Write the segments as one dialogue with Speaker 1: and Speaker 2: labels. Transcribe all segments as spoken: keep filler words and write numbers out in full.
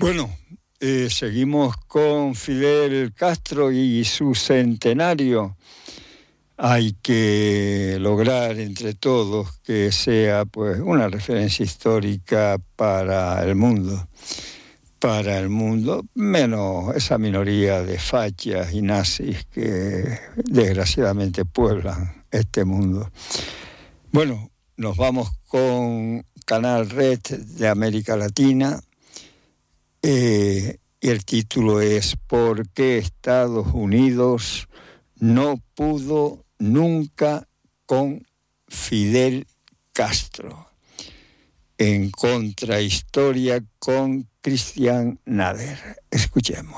Speaker 1: Bueno, eh, seguimos con Fidel Castro y su centenario. Hay que lograr entre todos que sea pues una referencia histórica para el mundo. Para el mundo, menos esa minoría de fachas y nazis que desgraciadamente pueblan este mundo. Bueno, nos vamos con Canal Red de América Latina. Eh, y el título es ¿Por qué Estados Unidos no pudo nunca con Fidel Castro? En Contrahistoria con Cristian Nader. Escuchemos.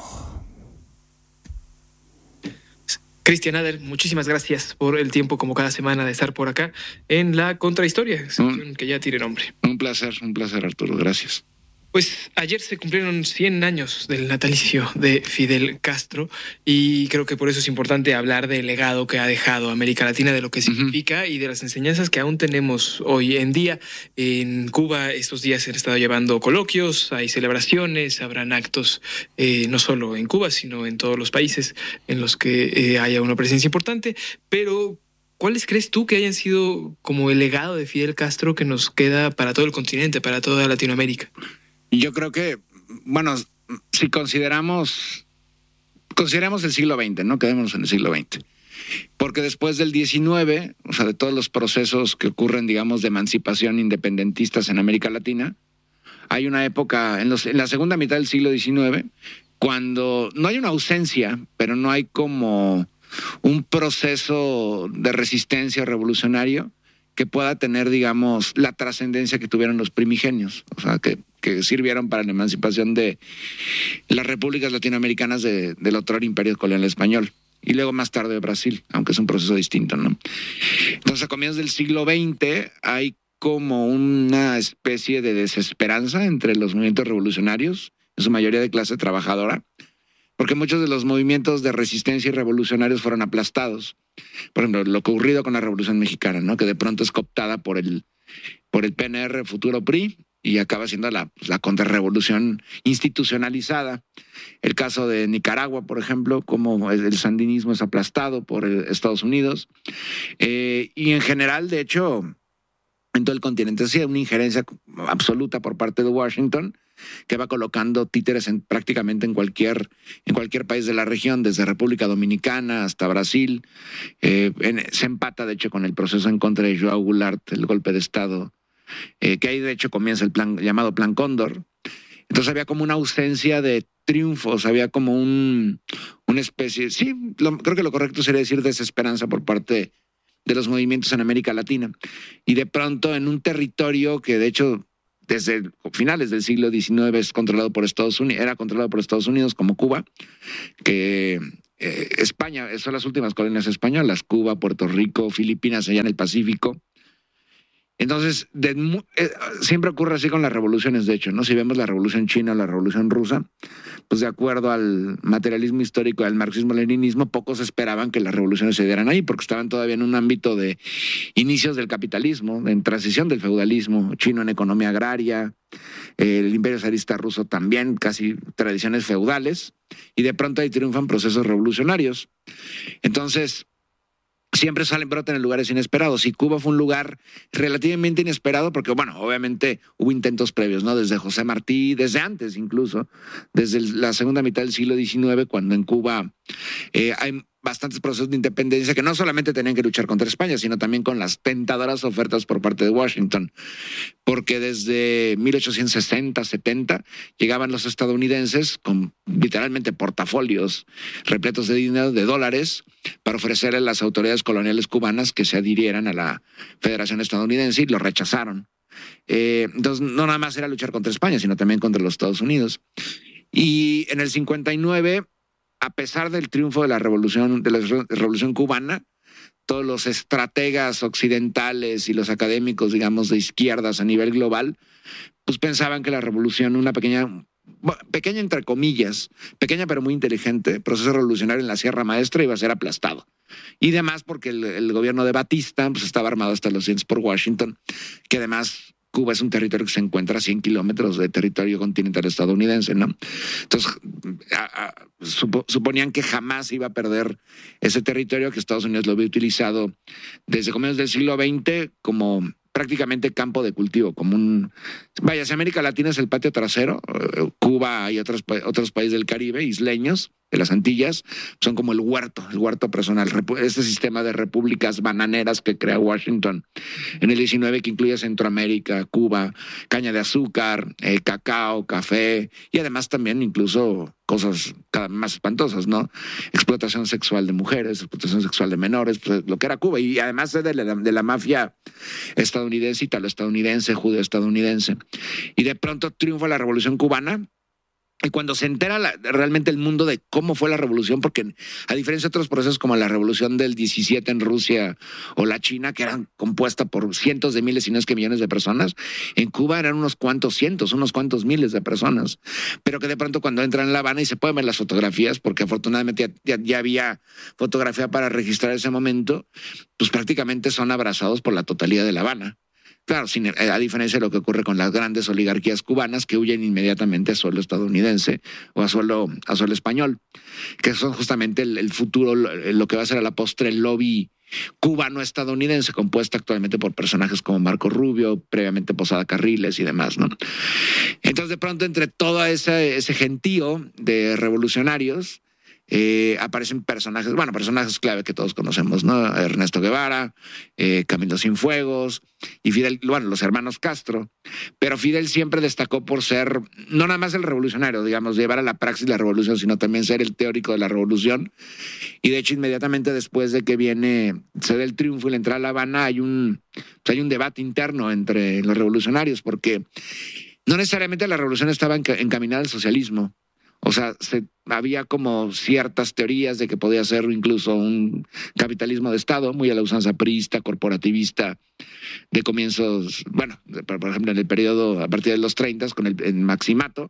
Speaker 2: Cristian Nader, muchísimas gracias por el tiempo, como cada semana, de estar por acá en la Contrahistoria, sección que ya tiene nombre.
Speaker 3: Un placer, un placer, Arturo, gracias.
Speaker 2: Pues ayer se cumplieron cien años del natalicio de Fidel Castro y creo que por eso es importante hablar del legado que ha dejado América Latina, de lo que significa uh-huh. y de las enseñanzas que aún tenemos hoy en día. En Cuba estos días se han estado llevando coloquios, hay celebraciones, habrán actos eh, no solo en Cuba, sino en todos los países en los que eh, haya una presencia importante, pero ¿cuáles crees tú que hayan sido como el legado de Fidel Castro que nos queda para todo el continente, para toda Latinoamérica?
Speaker 3: Yo creo que, bueno, si consideramos, consideramos el siglo veinte, ¿no? Quedémonos en el siglo veinte. Porque después del diecinueve, o sea, de todos los procesos que ocurren, digamos, de emancipación independentistas en América Latina, hay una época, en, los, en la segunda mitad del siglo diecinueve, cuando no hay una ausencia, pero no hay como un proceso de resistencia revolucionario que pueda tener, digamos, la trascendencia que tuvieron los primigenios, o sea, que, que sirvieron para la emancipación de las repúblicas latinoamericanas de, del otro imperio colonial español, y luego más tarde de Brasil, aunque es un proceso distinto, ¿no? Entonces, a comienzos del siglo veinte hay como una especie de desesperanza entre los movimientos revolucionarios, en su mayoría de clase trabajadora, porque muchos de los movimientos de resistencia y revolucionarios fueron aplastados. Por ejemplo, lo ocurrido con la Revolución Mexicana, ¿no? Que de pronto es cooptada por el, por el P N R, futuro P R I, y acaba siendo la, la contrarrevolución institucionalizada. El caso de Nicaragua, por ejemplo, como el, el sandinismo es aplastado por el, Estados Unidos. Eh, y en general, de hecho, en todo el continente sí hay una injerencia absoluta por parte de Washington, que va colocando títeres en, prácticamente en cualquier, en cualquier país de la región, desde República Dominicana hasta Brasil. Eh, en, se empata, de hecho, con el proceso en contra de Joao Goulart, el golpe de Estado, eh, que ahí, de hecho, comienza el plan llamado Plan Cóndor. Entonces había como una ausencia de triunfos, había como un, una especie, sí, lo, creo que lo correcto sería decir desesperanza por parte de los movimientos en América Latina. Y de pronto, en un territorio que, de hecho, desde finales del siglo diecinueve es controlado por Estados Unidos, era controlado por Estados Unidos, como Cuba, que eh, España, son las últimas colonias españolas, Cuba, Puerto Rico, Filipinas, allá en el Pacífico. Entonces, de, eh, siempre ocurre así con las revoluciones, de hecho, ¿no? Si vemos la revolución china o la revolución rusa, pues de acuerdo al materialismo histórico del marxismo-leninismo, pocos esperaban que las revoluciones se dieran ahí, porque estaban todavía en un ámbito de inicios del capitalismo, en transición del feudalismo, chino en economía agraria, eh, el imperio zarista ruso también, casi tradiciones feudales, y de pronto ahí triunfan procesos revolucionarios. Entonces, siempre salen, brotan en lugares inesperados. Y Cuba fue un lugar relativamente inesperado porque, bueno, obviamente hubo intentos previos, ¿no? Desde José Martí, desde antes incluso, desde la segunda mitad del siglo diecinueve, cuando en Cuba eh, hay bastantes procesos de independencia que no solamente tenían que luchar contra España, sino también con las tentadoras ofertas por parte de Washington. Porque desde mil ochocientos sesenta, setenta, llegaban los estadounidenses con literalmente portafolios repletos de dinero, de dólares, para ofrecerle a las autoridades coloniales cubanas que se adhirieran a la Federación Estadounidense, y lo rechazaron. Eh, entonces, no nada más era luchar contra España, sino también contra los Estados Unidos. Y en el cincuenta y nueve, a pesar del triunfo de la revolución, de la revolución cubana, todos los estrategas occidentales y los académicos, digamos, de izquierdas a nivel global, pues pensaban que la revolución, una pequeña, pequeña entre comillas, pequeña pero muy inteligente, proceso revolucionario en la Sierra Maestra, iba a ser aplastado. Y además porque el, el gobierno de Batista pues estaba armado hasta los dientes por Washington, que además Cuba es un territorio que se encuentra a cien kilómetros de territorio continental estadounidense, ¿no? Entonces, a, a, supo, suponían que jamás iba a perder ese territorio, que Estados Unidos lo había utilizado desde comienzos del siglo veinte como prácticamente campo de cultivo, como un... Vaya, si América Latina es el patio trasero, Cuba y otros, otros países del Caribe, isleños, de las Antillas, son como el huerto, el huerto personal, ese sistema de repúblicas bananeras que crea Washington en el diecinueve, que incluye Centroamérica, Cuba, caña de azúcar, eh, cacao, café, y además también incluso cosas cada vez más espantosas, ¿no? Explotación sexual de mujeres, explotación sexual de menores, pues, lo que era Cuba, y además de la, de la mafia estadounidense, italo-estadounidense, judeo-estadounidense. Y de pronto triunfa la Revolución Cubana. Y cuando se entera la, realmente el mundo de cómo fue la revolución, porque a diferencia de otros procesos como la revolución del diecisiete en Rusia o la China, que eran compuestas por cientos de miles, si no es que millones de personas, en Cuba eran unos cuantos cientos, unos cuantos miles de personas. Pero que de pronto cuando entran en La Habana y se pueden ver las fotografías, porque afortunadamente ya, ya, ya había fotografía para registrar ese momento, pues prácticamente son abrazados por la totalidad de La Habana. Claro, sin, a diferencia de lo que ocurre con las grandes oligarquías cubanas que huyen inmediatamente a suelo estadounidense o a suelo, a suelo español, que son justamente el, el futuro, lo que va a ser a la postre el lobby cubano-estadounidense, compuesta actualmente por personajes como Marco Rubio, previamente Posada Carriles y demás, ¿no? Entonces, de pronto, entre todo ese, ese gentío de revolucionarios, Eh, aparecen personajes, bueno, personajes clave que todos conocemos, ¿no? Ernesto Guevara, eh, Camilo Cienfuegos y Fidel, bueno, los hermanos Castro, pero Fidel siempre destacó por ser no nada más el revolucionario, digamos, llevar a la praxis la revolución, sino también ser el teórico de la revolución. Y de hecho, inmediatamente después de que viene, se da el triunfo y la entrada a La Habana, hay un, pues hay un debate interno entre los revolucionarios, porque no necesariamente la revolución estaba encaminada al socialismo. O sea, se, había como ciertas teorías de que podía ser incluso un capitalismo de Estado, muy a la usanza priista, corporativista, de comienzos, bueno, por ejemplo, en el periodo a partir de los treinta, con el, el Maximato.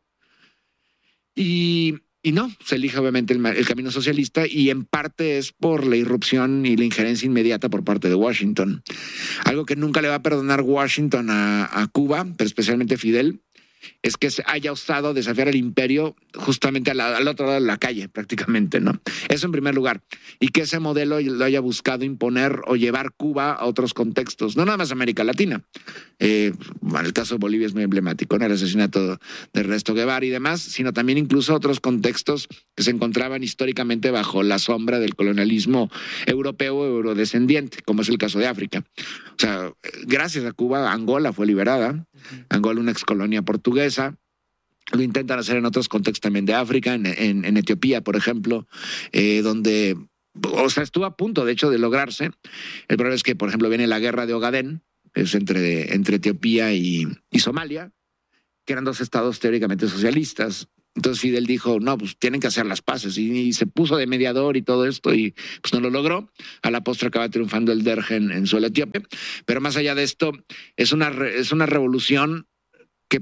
Speaker 3: Y, y no, se elige obviamente el, el camino socialista, y en parte es por la irrupción y la injerencia inmediata por parte de Washington. Algo que nunca le va a perdonar Washington a, a Cuba, pero especialmente Fidel, es que se haya osado desafiar al imperio justamente al, al otro lado de la calle, prácticamente, ¿no? Eso en primer lugar. Y que ese modelo lo haya buscado imponer o llevar Cuba a otros contextos, no nada más América Latina. Eh, bueno, el caso de Bolivia es muy emblemático, ¿no? El asesinato de Ernesto Guevara y demás, sino también incluso otros contextos que se encontraban históricamente bajo la sombra del colonialismo europeo o eurodescendiente, como es el caso de África. O sea, gracias a Cuba, Angola fue liberada. Angola, una excolonia portuguesa. Lo intentan hacer en otros contextos también de África, en, en, en Etiopía, por ejemplo, eh, donde, o sea, estuvo a punto, de hecho, de lograrse. El problema es que, por ejemplo, viene la guerra de Ogadén, es entre, entre Etiopía y, y Somalia, que eran dos estados teóricamente socialistas. Entonces Fidel dijo, no, pues tienen que hacer las paces, y, y se puso de mediador y todo esto, y pues no lo logró. A la postre acaba triunfando el Derge en, en suelo etíope. Pero más allá de esto, es una, es una revolución que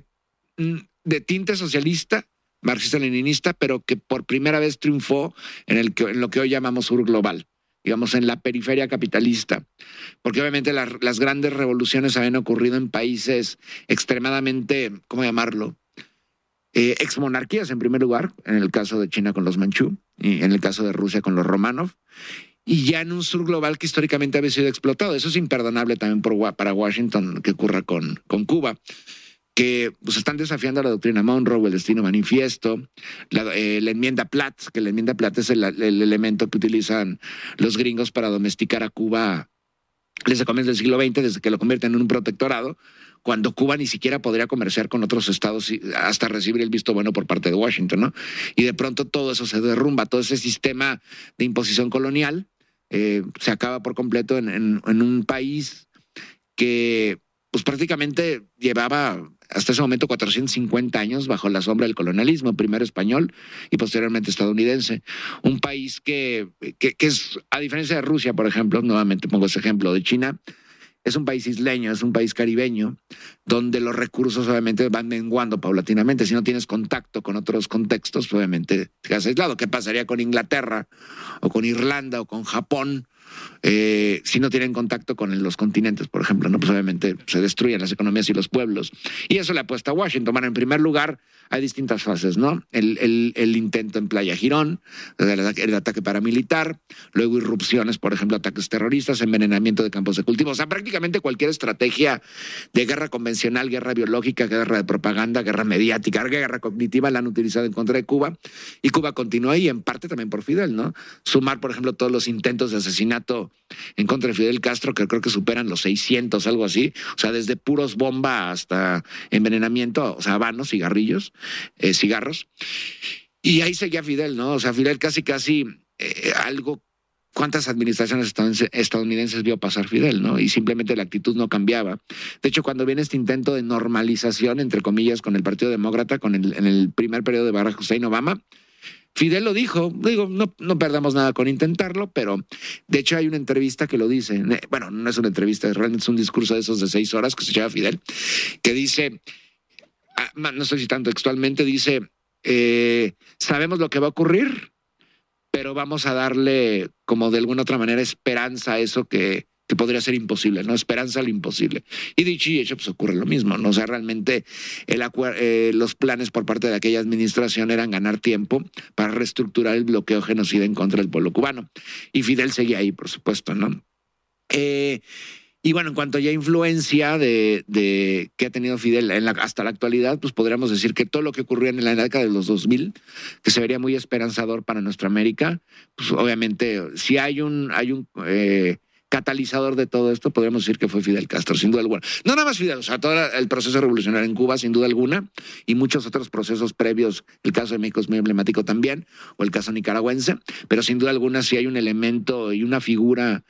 Speaker 3: de tinte socialista, marxista-leninista, pero que por primera vez triunfó en, el que, en lo que hoy llamamos sur global, digamos, en la periferia capitalista. Porque obviamente la, las grandes revoluciones habían ocurrido en países extremadamente, ¿cómo llamarlo?, Eh, exmonarquías en primer lugar, en el caso de China con los Manchú y en el caso de Rusia con los Romanov, y ya en un sur global que históricamente había sido explotado. Eso es imperdonable también por, para Washington que ocurra con, con Cuba, que pues, están desafiando la doctrina Monroe, el destino manifiesto, la, eh, la enmienda Platt, que la enmienda Platt es el, el elemento que utilizan los gringos para domesticar a Cuba desde comienzos del siglo veinte, desde que lo convierten en un protectorado, cuando Cuba ni siquiera podría comerciar con otros estados hasta recibir el visto bueno por parte de Washington, ¿no? Y de pronto todo eso se derrumba, todo ese sistema de imposición colonial eh, se acaba por completo en, en, en un país que pues prácticamente llevaba hasta ese momento cuatrocientos cincuenta años bajo la sombra del colonialismo, primero español y posteriormente estadounidense. Un país que, que, que es, a diferencia de Rusia, por ejemplo, nuevamente pongo ese ejemplo de China, es un país isleño, es un país caribeño, donde los recursos obviamente van menguando paulatinamente. Si no tienes contacto con otros contextos, obviamente te quedas aislado. ¿Qué pasaría con Inglaterra o con Irlanda o con Japón eh, si no tienen contacto con los continentes, por ejemplo, ¿no? Pues obviamente se destruyen las economías y los pueblos. Y eso le apuesta a Washington. Bueno, en primer lugar, hay distintas fases, ¿no? El, el, el intento en Playa Girón, el ataque, el ataque paramilitar, luego irrupciones, por ejemplo, ataques terroristas, envenenamiento de campos de cultivo. O sea, prácticamente cualquier estrategia de guerra convencional, guerra biológica, guerra de propaganda, guerra mediática, guerra cognitiva la han utilizado en contra de Cuba. Y Cuba continúa ahí, en parte también por Fidel, ¿no? Sumar, por ejemplo, todos los intentos de asesinato en contra de Fidel Castro, que creo que superan los seiscientos, algo así. O sea, desde puros bomba hasta envenenamiento, o sea, habanos, cigarrillos, eh, cigarros. Y ahí seguía Fidel, ¿no? O sea, Fidel casi, casi eh, algo... ¿Cuántas administraciones estadounidenses vio pasar Fidel, no? Y simplemente la actitud no cambiaba. De hecho, cuando viene este intento de normalización, entre comillas, con el Partido Demócrata, con el, en el primer periodo de Barack Hussein Obama, Fidel lo dijo, digo, no, no perdamos nada con intentarlo, pero de hecho hay una entrevista que lo dice, bueno, no es una entrevista, realmente es un discurso de esos de seis horas que se llama Fidel, que dice, no estoy citando textualmente, dice, eh, sabemos lo que va a ocurrir, pero vamos a darle como de alguna otra manera esperanza a eso que, que podría ser imposible, ¿no? Esperanza al imposible. Y dicho y hecho, pues ocurre lo mismo, ¿no? O sea, realmente el eh, los planes por parte de aquella administración eran ganar tiempo para reestructurar el bloqueo genocida en contra del pueblo cubano. Y Fidel seguía ahí, por supuesto, ¿no? Eh... Y bueno, en cuanto ya influencia de, de que ha tenido Fidel en la, hasta la actualidad, pues podríamos decir que todo lo que ocurrió en la década de los dos mil, que se vería muy esperanzador para nuestra América, pues obviamente si hay un, hay un eh, catalizador de todo esto, podríamos decir que fue Fidel Castro, sin duda alguna. No nada más Fidel, o sea, todo el proceso revolucionario en Cuba, sin duda alguna, y muchos otros procesos previos, el caso de México es muy emblemático también, o el caso nicaragüense, pero sin duda alguna si hay un elemento y una figura,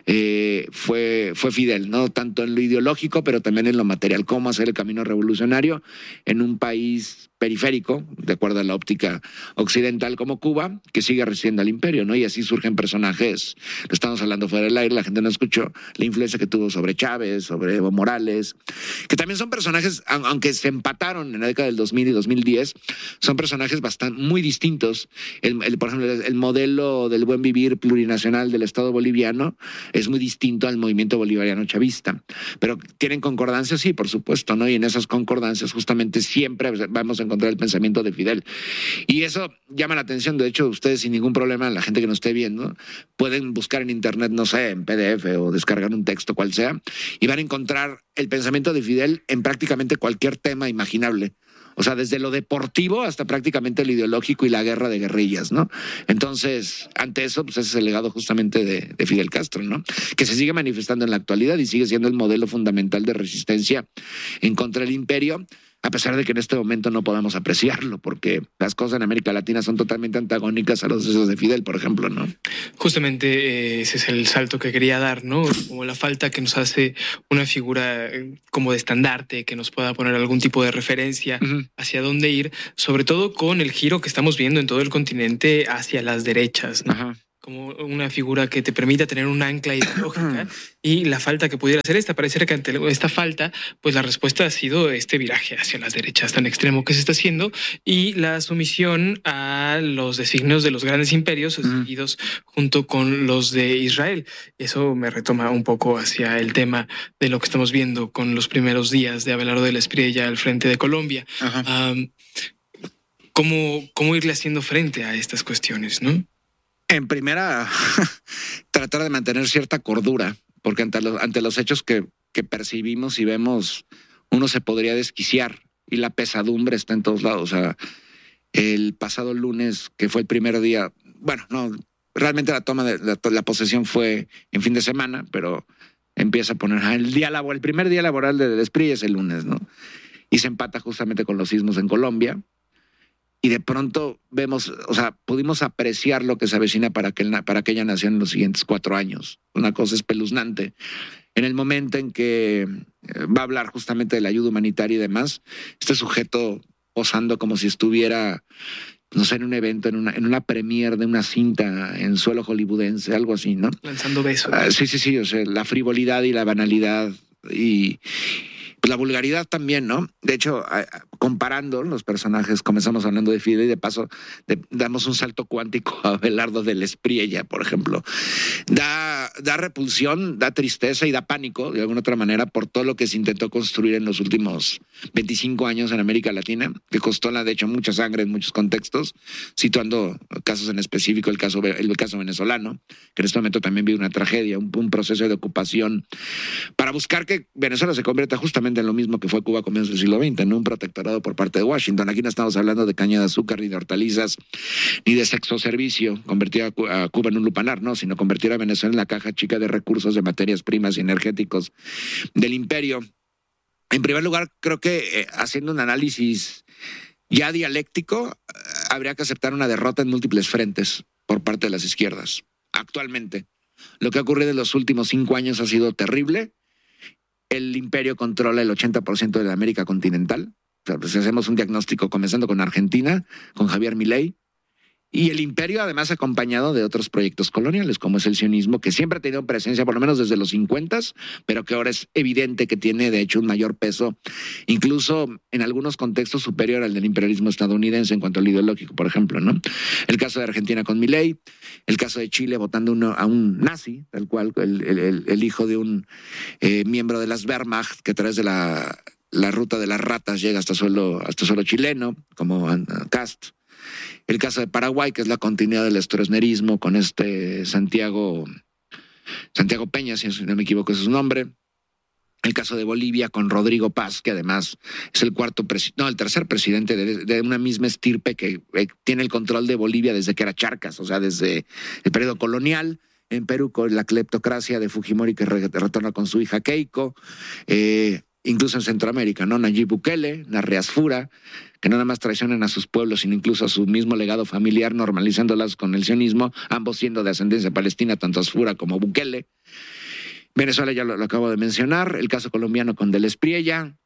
Speaker 3: eh, fue, fue Fidel, ¿no? Tanto en lo ideológico, pero también en lo material, cómo hacer el camino revolucionario en un país periférico, de acuerdo a la óptica occidental como Cuba, que sigue resistiendo al imperio, ¿no? Y así surgen personajes, lo estamos hablando fuera del aire, la gente no escuchó, la influencia que tuvo sobre Chávez, sobre Evo Morales, que también son personajes, aunque se empataron en la década del dos mil y dos mil diez, son personajes bastante, muy distintos. El, el, por ejemplo, el modelo del buen vivir plurinacional del Estado boliviano es muy distinto al movimiento bolivariano chavista, pero tienen concordancias, sí, por supuesto, ¿no? Y en esas concordancias justamente siempre vamos a encontrar el pensamiento de Fidel. Y eso llama la atención. De hecho, ustedes sin ningún problema, la gente que nos esté viendo, pueden buscar en internet, no sé, en P D F o descargar un texto, cual sea, y van a encontrar el pensamiento de Fidel en prácticamente cualquier tema imaginable. O sea, desde lo deportivo hasta prácticamente lo ideológico y la guerra de guerrillas, ¿no? Entonces, ante eso, pues ese es el legado justamente de, de Fidel Castro, ¿no? Que se sigue manifestando en la actualidad y sigue siendo el modelo fundamental de resistencia en contra del imperio, a pesar de que en este momento no podamos apreciarlo, porque las cosas en América Latina son totalmente antagónicas a los deseos de Fidel, por ejemplo, ¿no?
Speaker 2: Justamente eh, ese es el salto que quería dar, ¿no? Como la falta que nos hace una figura eh, como de estandarte, que nos pueda poner algún tipo de referencia uh-huh. hacia dónde ir, sobre todo con el giro que estamos viendo en todo el continente hacia las derechas, ¿no? Uh-huh. Como una figura que te permita tener un ancla ideológica y la falta que pudiera hacer esta. Pareciera que ante esta falta, pues la respuesta ha sido este viraje hacia las derechas tan extremo que se está haciendo y la sumisión a los designios de los grandes imperios seguidos uh-huh. junto con los de Israel. Eso me retoma un poco hacia el tema de lo que estamos viendo con los primeros días de Abelardo de la Espriella al frente de Colombia. Uh-huh. Um, ¿cómo, ¿Cómo irle haciendo frente a estas cuestiones, no?
Speaker 3: En primera, tratar de mantener cierta cordura, porque ante los, ante los hechos que, que percibimos y vemos, uno se podría desquiciar y la pesadumbre está en todos lados. O sea, el pasado lunes, que fue el primer día, bueno, no, realmente la toma de la, la posesión fue en fin de semana, pero empieza a poner el día laboral, el primer día laboral de Despri es el lunes, ¿no? Y se empata justamente con los sismos en Colombia. Y de pronto vemos, o sea, pudimos apreciar lo que se avecina para, aquel, para aquella nación en los siguientes cuatro años. Una cosa espeluznante. En el momento en que va a hablar justamente de la ayuda humanitaria y demás, este sujeto posando como si estuviera, no sé, en un evento, en una, en una premiere de una cinta en suelo hollywoodense, algo así, ¿no?
Speaker 2: Lanzando besos.
Speaker 3: Uh, sí, sí, sí, o sea, la frivolidad y la banalidad y... pues la vulgaridad también, ¿no? De hecho, comparando los personajes, comenzamos hablando de Fidel y de paso de, damos un salto cuántico a Abelardo del Espriella, por ejemplo. Da, da repulsión, da tristeza y da pánico, de alguna otra manera, por todo lo que se intentó construir en los últimos veinticinco años en América Latina, que costó, de hecho, mucha sangre en muchos contextos, situando casos en específico, el caso, el caso venezolano, que en este momento también vive una tragedia, un, un proceso de ocupación para buscar que Venezuela se convierta justamente en lo mismo que fue Cuba a comienzos del siglo veinte, no un protectorado por parte de Washington. Aquí no estamos hablando de caña de azúcar, ni de hortalizas, ni de sexo servicio, convertir a Cuba en un lupanar, no, sino convertir a Venezuela en la caja chica de recursos de materias primas y energéticos del imperio. En primer lugar, creo que eh, haciendo un análisis ya dialéctico, eh, habría que aceptar una derrota en múltiples frentes por parte de las izquierdas. Actualmente, lo que ha ocurrido en los últimos cinco años ha sido terrible. El imperio controla el ochenta por ciento de la América continental. O sea, pues si hacemos un diagnóstico comenzando con Argentina, con Javier Milei, y el imperio además acompañado de otros proyectos coloniales, como es el sionismo, que siempre ha tenido presencia, por lo menos desde los cincuenta, pero que ahora es evidente que tiene de hecho un mayor peso, incluso en algunos contextos superior al del imperialismo estadounidense en cuanto al ideológico, por ejemplo, ¿no? El caso de Argentina con Milei, el caso de Chile votando uno, a un nazi, tal cual, el, el, el hijo de un eh, miembro de las Wehrmacht, que a través de la, la ruta de las ratas llega hasta suelo, hasta suelo chileno, como Cast. El caso de Paraguay, que es la continuidad del stroessnerismo con este Santiago, Santiago Peña, si no me equivoco es su nombre. El caso de Bolivia con Rodrigo Paz, que además es el cuarto presidente, no, el tercer presidente de, de una misma estirpe que eh, tiene el control de Bolivia desde que era Charcas, o sea, desde el periodo colonial. En Perú con la cleptocracia de Fujimori, que re, retorna con su hija Keiko. Eh, incluso en Centroamérica, ¿no? Nayib Bukele, Narreas Fura, que no nada más traicionan a sus pueblos, sino incluso a su mismo legado familiar, normalizándolas con el sionismo, ambos siendo de ascendencia palestina, tanto Asfura como Bukele. Venezuela ya lo, lo acabo de mencionar, el caso colombiano con Del Espriella,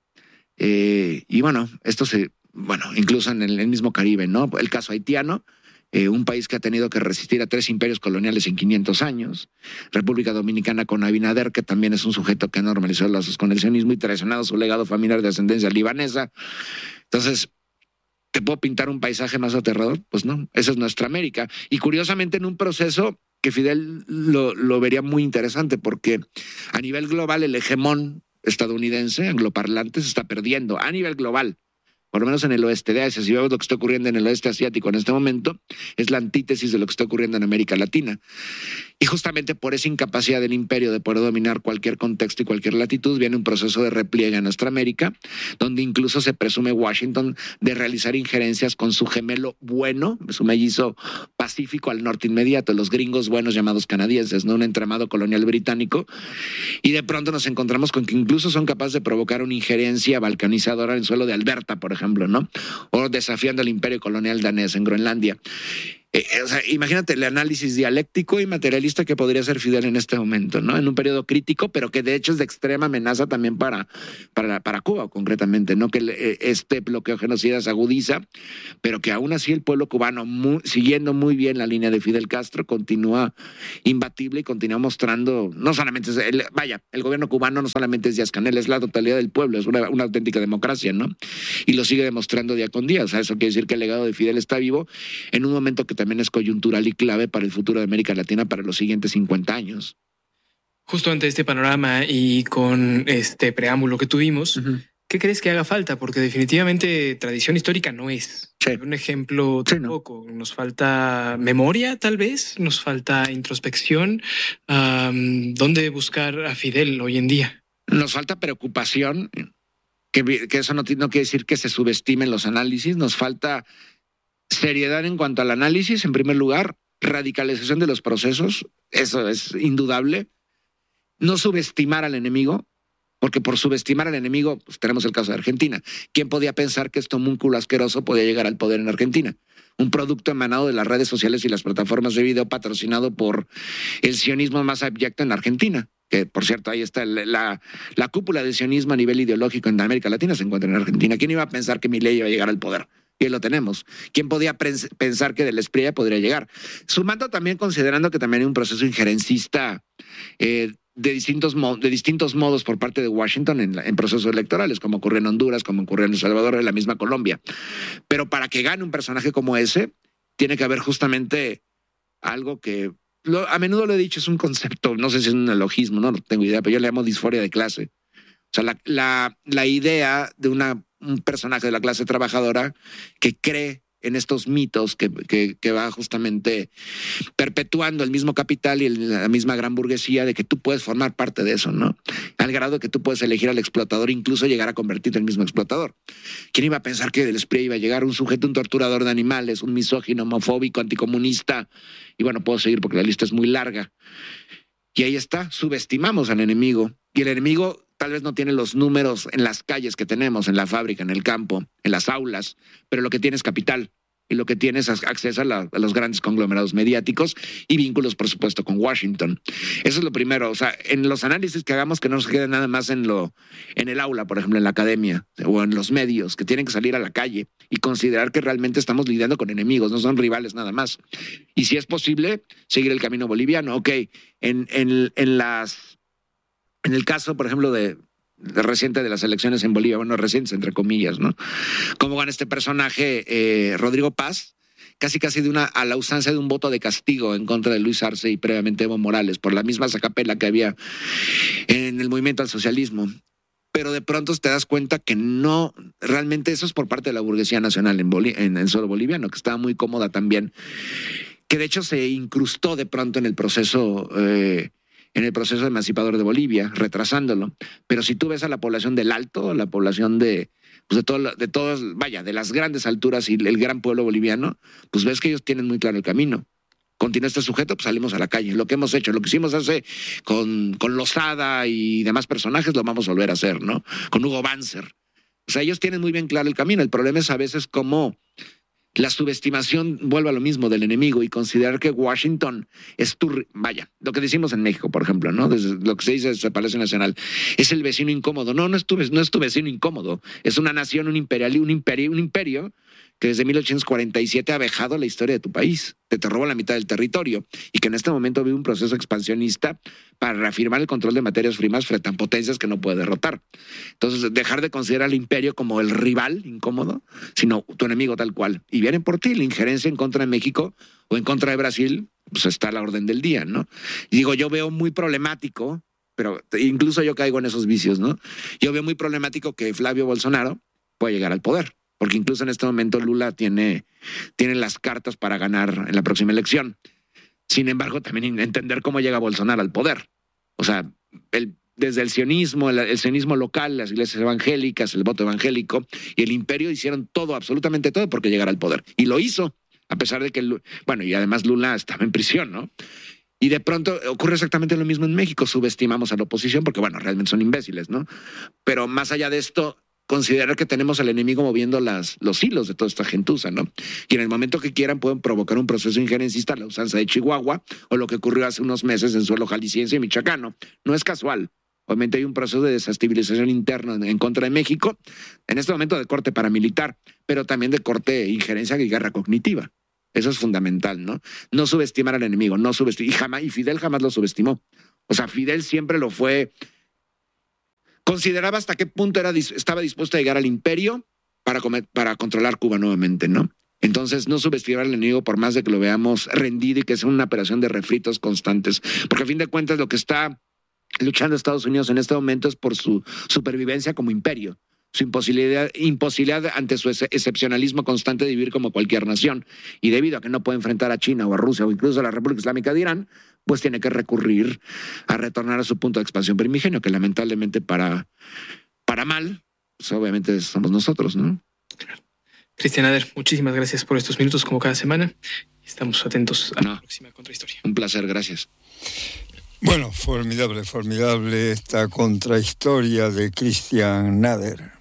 Speaker 3: eh, y bueno, esto se, bueno, incluso en el, el mismo Caribe, ¿no? El caso haitiano, Eh, un país que ha tenido que resistir a tres imperios coloniales en quinientos años. República Dominicana con Abinader, que también es un sujeto que ha normalizado los lazos con el sionismo y traicionado su legado familiar de ascendencia libanesa. Entonces, ¿te puedo pintar un paisaje más aterrador? Pues no, esa es nuestra América. Y curiosamente en un proceso que Fidel lo, lo vería muy interesante, porque a nivel global el hegemón estadounidense, angloparlante, se está perdiendo a nivel global. Por lo menos en el oeste de Asia. Si vemos lo que está ocurriendo en el oeste asiático en este momento, es la antítesis de lo que está ocurriendo en América Latina. Y justamente por esa incapacidad del imperio de poder dominar cualquier contexto y cualquier latitud, viene un proceso de repliegue en nuestra América, donde incluso se presume Washington de realizar injerencias con su gemelo bueno, su mellizo pacífico al norte inmediato, los gringos buenos llamados canadienses, no un entramado colonial británico. Y de pronto nos encontramos con que incluso son capaces de provocar una injerencia balcanizadora en el suelo de Alberta, por ejemplo. ejemplo, ¿no? O desafiando al imperio colonial danés en Groenlandia. Eh, o sea, imagínate el análisis dialéctico y materialista que podría ser Fidel en este momento, ¿no? En un periodo crítico, pero que de hecho es de extrema amenaza también para, para, para Cuba, concretamente, ¿no? Que este bloqueo genocida se agudiza, pero que aún así el pueblo cubano, muy, siguiendo muy bien la línea de Fidel Castro, continúa imbatible y continúa mostrando, no solamente, el, vaya, el gobierno cubano no solamente es Díaz-Canel, es la totalidad del pueblo, es una, una auténtica democracia, ¿no? Y lo sigue demostrando día con día. O sea, eso quiere decir que el legado de Fidel está vivo en un momento que también es coyuntural y clave para el futuro de América Latina para los siguientes cincuenta años.
Speaker 2: Justo ante este panorama y con este preámbulo que tuvimos, uh-huh. ¿qué crees que haga falta? Porque definitivamente tradición histórica no es. Sí. Un ejemplo tampoco. Sí, no. Nos falta memoria, tal vez. Nos falta introspección. Um, ¿Dónde buscar a Fidel hoy en día?
Speaker 3: Nos falta preocupación. Que, que eso no, no quiere decir que se subestimen los análisis. Nos falta seriedad en cuanto al análisis, en primer lugar, radicalización de los procesos, eso es indudable. No subestimar al enemigo, porque por subestimar al enemigo, pues tenemos el caso de Argentina. ¿Quién podía pensar que este homúnculo asqueroso podía llegar al poder en Argentina? Un producto emanado de las redes sociales y las plataformas de video, patrocinado por el sionismo más abyecto en Argentina. Que, por cierto, ahí está la, la, la cúpula del sionismo a nivel ideológico en América Latina, se encuentra en Argentina. ¿Quién iba a pensar que Milei iba a llegar al poder? Y lo tenemos. ¿Quién podía pensar que Del Espriella podría llegar? Sumando también, considerando que también hay un proceso injerencista eh, de distintos, de distintos modos por parte de Washington en, en procesos electorales, como ocurrió en Honduras, como ocurrió en El Salvador, en la misma Colombia. Pero para que gane un personaje como ese, tiene que haber justamente algo que, lo, a menudo lo he dicho, es un concepto, no sé si es un neologismo, no, no tengo idea, pero yo le llamo disforia de clase. O sea, la, la, la idea de una, un personaje de la clase trabajadora que cree en estos mitos que, que, que va justamente perpetuando el mismo capital y el, la misma gran burguesía, de que tú puedes formar parte de eso, ¿no? Al grado de que tú puedes elegir al explotador, incluso llegar a convertirte en el mismo explotador. ¿Quién iba a pensar que del S P R I iba a llegar un sujeto, un torturador de animales, un misógino, homofóbico, anticomunista? Y bueno, puedo seguir porque la lista es muy larga. Y ahí está, subestimamos al enemigo. Y el enemigo tal vez no tiene los números en las calles que tenemos, en la fábrica, en el campo, en las aulas, pero lo que tiene es capital y lo que tiene es acceso a, la, a los grandes conglomerados mediáticos y vínculos, por supuesto, con Washington. Eso es lo primero. O sea, en los análisis que hagamos, que no se quede nada más en, lo, en el aula, por ejemplo, en la academia o en los medios, que tienen que salir a la calle y considerar que realmente estamos lidiando con enemigos, no son rivales nada más. Y si es posible, seguir el camino boliviano. Ok, en, en, en las... En el caso, por ejemplo, de, de reciente de las elecciones en Bolivia, bueno, recientes entre comillas, ¿no? Cómo gana este personaje, eh, Rodrigo Paz, casi casi de una, a la usanza de un voto de castigo en contra de Luis Arce y previamente Evo Morales, por la misma sacapela que había en el movimiento al socialismo. Pero de pronto te das cuenta que no, realmente eso es por parte de la burguesía nacional en, Boli, en el suelo boliviano, que estaba muy cómoda también, que de hecho se incrustó de pronto en el proceso... Eh, en el proceso emancipador de Bolivia, retrasándolo. Pero si tú ves a la población del Alto, la población de, pues de, todo, de todos, vaya, de las grandes alturas y el gran pueblo boliviano, pues ves que ellos tienen muy claro el camino. Continúa este sujeto, pues salimos a la calle. Lo que hemos hecho, lo que hicimos hace con, con Lozada y demás personajes, lo vamos a volver a hacer, ¿no? Con Hugo Banzer. O sea, ellos tienen muy bien claro el camino. El problema es a veces cómo la subestimación vuelve a lo mismo del enemigo y considerar que Washington es tu... Vaya, lo que decimos en México, por ejemplo, ¿no? Desde lo que se dice desde el Palacio Nacional, es el vecino incómodo. No, no es tu, no es tu vecino incómodo. Es una nación, un, imperial, un, imperio, un imperio que desde mil ochocientos cuarenta y siete ha vejado la historia de tu país, te, te robó la mitad del territorio y que en este momento vive un proceso expansionista para reafirmar el control de materias primas frente a potencias que no puede derrotar. Entonces, dejar de considerar al imperio como el rival incómodo, sino tu enemigo tal cual. Y vienen por ti, la injerencia en contra de México o en contra de Brasil, pues está a la orden del día, ¿no? Y digo, yo veo muy problemático, pero incluso yo caigo en esos vicios, ¿no? Yo veo muy problemático que Flavio Bolsonaro pueda llegar al poder. Porque incluso en este momento Lula tiene, tiene las cartas para ganar en la próxima elección. Sin embargo, también entender cómo llega Bolsonaro al poder. O sea, el, desde el sionismo, el, el sionismo local, las iglesias evangélicas, el voto evangélico y el imperio hicieron todo, absolutamente todo, porque llegara al poder. Y lo hizo, a pesar de que, bueno, y además Lula estaba en prisión, ¿no? Y de pronto ocurre exactamente lo mismo en México. Subestimamos a la oposición porque, bueno, realmente son imbéciles, ¿no? Pero más allá de esto, considerar que tenemos al enemigo moviendo las, los hilos de toda esta gentuza, ¿no? Y en el momento que quieran pueden provocar un proceso injerencista, la usanza de Chihuahua, o lo que ocurrió hace unos meses en suelo jalisciense y michoacano. No es casual. Obviamente hay un proceso de desestabilización interna en contra de México, en este momento de corte paramilitar, pero también de corte injerencia y guerra cognitiva. Eso es fundamental, ¿no? No subestimar al enemigo, no subestimar. Y, jamás, y Fidel jamás lo subestimó. O sea, Fidel siempre lo fue... Consideraba hasta qué punto era, estaba dispuesto a llegar al imperio para, comer, para controlar Cuba nuevamente, ¿no? Entonces, no subestimar al enemigo por más de que lo veamos rendido y que sea una operación de refritos constantes. Porque a fin de cuentas lo que está luchando Estados Unidos en este momento es por su supervivencia como imperio. Su imposibilidad, imposibilidad ante su ex excepcionalismo constante de vivir como cualquier nación. Y debido a que no puede enfrentar a China o a Rusia o incluso a la República Islámica de Irán, pues tiene que recurrir a retornar a su punto de expansión primigenio, que lamentablemente para, para mal, pues obviamente somos nosotros, ¿no?
Speaker 2: Claro. Cristian Ader, muchísimas gracias por estos minutos como cada semana. Estamos atentos a no. la próxima Contrahistoria.
Speaker 3: Un placer, gracias.
Speaker 1: Bueno, formidable, formidable esta Contrahistoria de Cristian Ader.